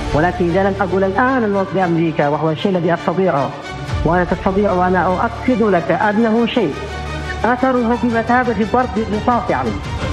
ولكن إذا لم أقول الآن الموت بأمريكا وهو الشيء الذي أستطيعه وأنا تستطيع وأنا أؤكد لك أنه شيء أثره بمثابة ضرب الرصاص عليه.